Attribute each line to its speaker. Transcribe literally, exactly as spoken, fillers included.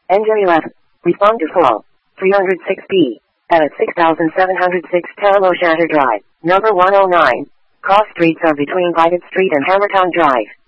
Speaker 1: N J eleven. Respond to call. three oh six B. At six thousand seven hundred six Tello Shatter Drive, number one oh nine. Cross streets are between Violet Street and Hammertown Drive.